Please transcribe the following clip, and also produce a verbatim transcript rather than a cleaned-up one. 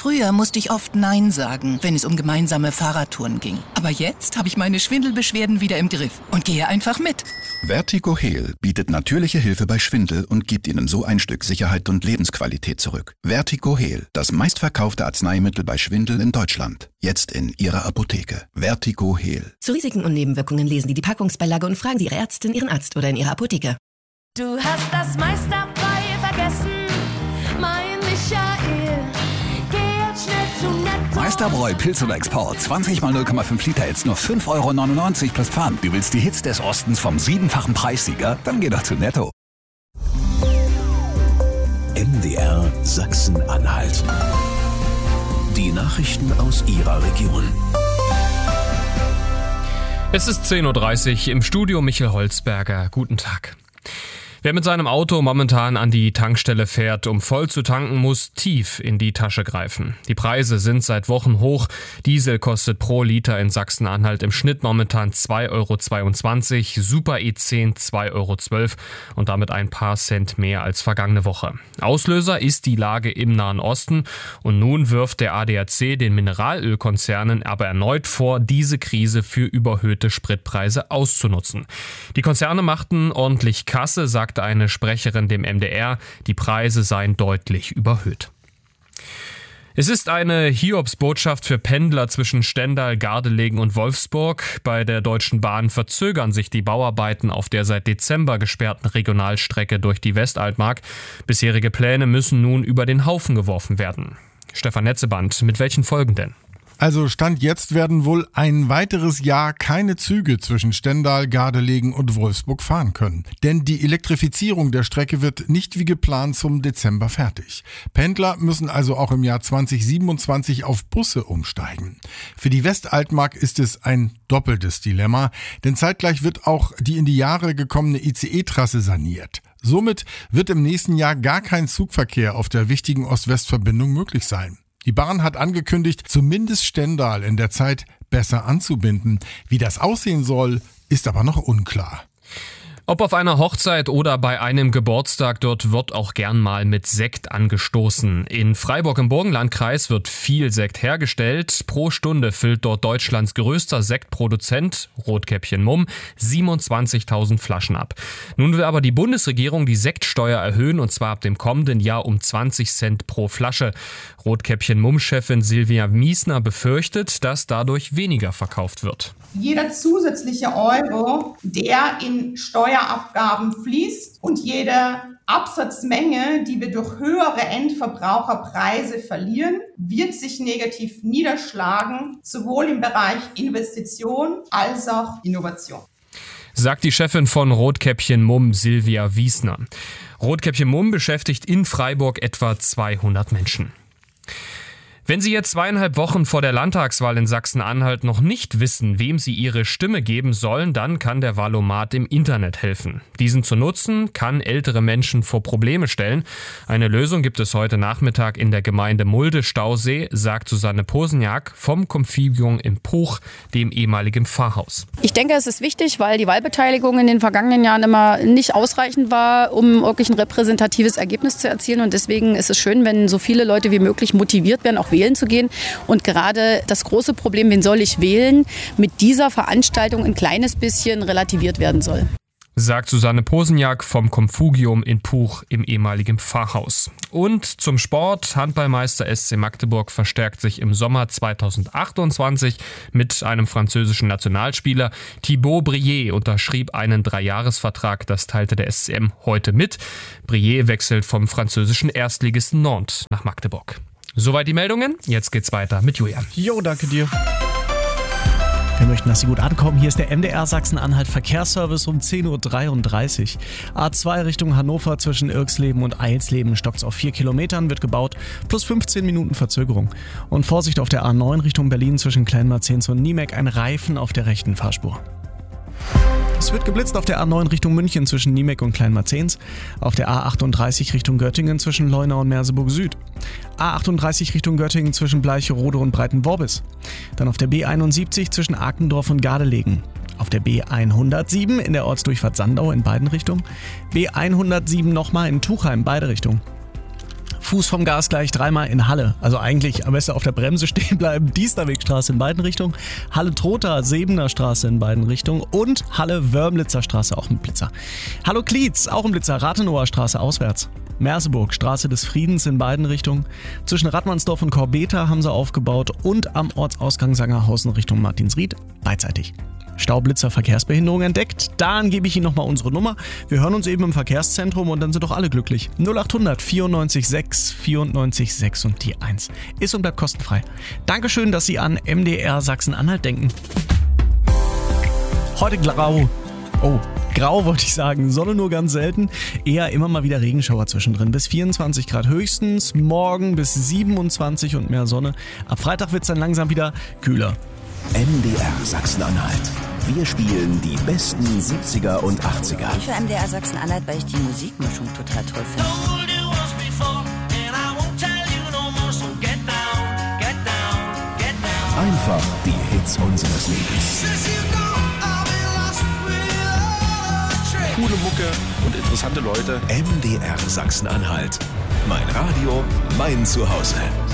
Früher musste ich oft Nein sagen, wenn es um gemeinsame Fahrradtouren ging. Aber jetzt habe ich meine Schwindelbeschwerden wieder im Griff und gehe einfach mit. Vertigo Heal bietet natürliche Hilfe bei Schwindel und gibt Ihnen so ein Stück Sicherheit und Lebensqualität zurück. Vertigo Heal, das meistverkaufte Arzneimittel bei Schwindel in Deutschland. Jetzt in Ihrer Apotheke. Vertigo Heal. Zu Risiken und Nebenwirkungen lesen Sie die Packungsbeilage und fragen Sie Ihre Ärztin, Ihren Arzt oder in Ihrer Apotheke. Du hast das meiste dabei vergessen, mein Michael. Geh jetzt schnell zu Netto. Meisterbräu Pilz oder Export. zwanzig mal null Komma fünf Liter, jetzt nur fünf Euro neunundneunzig plus Pfand. Du willst die Hits des Ostens vom siebenfachen Preissieger? Dann geh doch zu Netto. M D R Sachsen-Anhalt. Die Nachrichten aus Ihrer Region. Es ist zehn Uhr dreißig, im Studio Michael Holzberger. Guten Tag. Wer mit seinem Auto momentan an die Tankstelle fährt, um voll zu tanken, muss tief in die Tasche greifen. Die Preise sind seit Wochen hoch. Diesel kostet pro Liter in Sachsen-Anhalt im Schnitt momentan zwei Euro zweiundzwanzig, Super E zehn zwei Euro zwölf und damit ein paar Cent mehr als vergangene Woche. Auslöser ist die Lage im Nahen Osten und nun wirft der A D A C den Mineralölkonzernen aber erneut vor, diese Krise für überhöhte Spritpreise auszunutzen. Die Konzerne machten ordentlich Kasse, sagt eine Sprecherin dem M D R, die Preise seien deutlich überhöht. Es ist eine Hiobsbotschaft für Pendler zwischen Stendal, Gardelegen und Wolfsburg. Bei der Deutschen Bahn verzögern sich die Bauarbeiten auf der seit Dezember gesperrten Regionalstrecke durch die Westaltmark. Bisherige Pläne müssen nun über den Haufen geworfen werden. Stefan Netzeband, mit welchen Folgen denn? Also Stand jetzt werden wohl ein weiteres Jahr keine Züge zwischen Stendal, Gardelegen und Wolfsburg fahren können. Denn die Elektrifizierung der Strecke wird nicht wie geplant zum Dezember fertig. Pendler müssen also auch im Jahr zwanzig siebenundzwanzig auf Busse umsteigen. Für die Westaltmark ist es ein doppeltes Dilemma, denn zeitgleich wird auch die in die Jahre gekommene I C E-Trasse saniert. Somit wird im nächsten Jahr gar kein Zugverkehr auf der wichtigen Ost-West-Verbindung möglich sein. Die Bahn hat angekündigt, zumindest Stendal in der Zeit besser anzubinden. Wie das aussehen soll, ist aber noch unklar. Ob auf einer Hochzeit oder bei einem Geburtstag, dort wird auch gern mal mit Sekt angestoßen. In Freiburg im Burgenlandkreis wird viel Sekt hergestellt. Pro Stunde füllt dort Deutschlands größter Sektproduzent, Rotkäppchen Mumm, siebenundzwanzigtausend Flaschen ab. Nun will aber die Bundesregierung die Sektsteuer erhöhen, und zwar ab dem kommenden Jahr um zwanzig Cent pro Flasche. Rotkäppchen Mumm-Chefin Silvia Miesner befürchtet, dass dadurch weniger verkauft wird. Jeder zusätzliche Euro, der in Steuerabgaben fließt, und jede Absatzmenge, die wir durch höhere Endverbraucherpreise verlieren, wird sich negativ niederschlagen, sowohl im Bereich Investition als auch Innovation. Sagt die Chefin von Rotkäppchen Mumm, Silvia Wiesner. Rotkäppchen Mumm beschäftigt in Freiburg etwa zweihundert Menschen. Wenn Sie jetzt zweieinhalb Wochen vor der Landtagswahl in Sachsen-Anhalt noch nicht wissen, wem Sie Ihre Stimme geben sollen, dann kann der Wahlomat im Internet helfen. Diesen zu nutzen, kann ältere Menschen vor Probleme stellen. Eine Lösung gibt es heute Nachmittag in der Gemeinde Mulde-Stausee, sagt Susanne Poseniak vom Konfigium in Puch, dem ehemaligen Pfarrhaus. Ich denke, es ist wichtig, weil die Wahlbeteiligung in den vergangenen Jahren immer nicht ausreichend war, um wirklich ein repräsentatives Ergebnis zu erzielen. Und deswegen ist es schön, wenn so viele Leute wie möglich motiviert werden, auch wählen zu gehen. Und gerade das große Problem, wen soll ich wählen, mit dieser Veranstaltung ein kleines bisschen relativiert werden soll. Sagt Susanne Poseniak vom Konfugium in Puch im ehemaligen Pfarrhaus. Und zum Sport. Handballmeister S C Magdeburg verstärkt sich im Sommer zweitausendachtundzwanzig mit einem französischen Nationalspieler. Thibaut Brier unterschrieb einen Dreijahresvertrag, das teilte der S C M heute mit. Brier wechselt vom französischen Erstligisten Nantes nach Magdeburg. Soweit die Meldungen. Jetzt geht's weiter mit Julian. Jo, danke dir. Wir möchten, dass Sie gut ankommen. Hier ist der M D R Sachsen-Anhalt Verkehrsservice um zehn Uhr dreiunddreißig. A zwei Richtung Hannover zwischen Irksleben und Eilsleben stockt's auf vier Kilometern, wird gebaut, plus fünfzehn Minuten Verzögerung. Und Vorsicht auf der A neun Richtung Berlin zwischen Kleinmarzens und Niemek, ein Reifen auf der rechten Fahrspur. Es wird geblitzt auf der A neun Richtung München zwischen Niemek und Kleinmarzens, auf der A achtunddreißig Richtung Göttingen zwischen Leuna und Merseburg Süd, A achtunddreißig Richtung Göttingen zwischen Bleicherode und Breitenworbis, dann auf der B einundsiebzig zwischen Arkendorf und Gardelegen, auf der B hundertsieben in der Ortsdurchfahrt Sandau in beiden Richtungen, B hundertsieben nochmal in Tuchheim beide Richtungen. Fuß vom Gas gleich dreimal in Halle. Also eigentlich am besten auf der Bremse stehen bleiben. Diesterwegstraße in beiden Richtungen. Halle-Trotha, Sebener Straße in beiden Richtungen. Und Halle-Wörmlitzer Straße auch mit Blitzer. Hallo Klietz, auch im Blitzer. Rathenower Straße auswärts. Merseburg, Straße des Friedens in beiden Richtungen. Zwischen Radmannsdorf und Korbeta haben sie aufgebaut und am Ortsausgang Sangerhausen Richtung Martinsried beidseitig. Staublitzer Verkehrsbehinderung entdeckt. Dann gebe ich Ihnen nochmal unsere Nummer. Wir hören uns eben im Verkehrszentrum und dann sind doch alle glücklich. null achthundert vierundneunzig sechs vierundneunzig sechs und die eins. Ist und bleibt kostenfrei. Dankeschön, dass Sie an M D R Sachsen-Anhalt denken. Heute grau. Oh. Grau wollte ich sagen, Sonne nur ganz selten, eher immer mal wieder Regenschauer zwischendrin. Bis vierundzwanzig Grad höchstens, morgen bis siebenundzwanzig und mehr Sonne. Ab Freitag wird es dann langsam wieder kühler. M D R Sachsen-Anhalt. Wir spielen die besten siebziger und achtziger. Ich höre M D R Sachsen-Anhalt, weil ich die Musikmischung total toll finde. Einfach die Hits unseres Lebens. Coole Mucke und interessante Leute. M D R Sachsen-Anhalt. Mein Radio, mein Zuhause.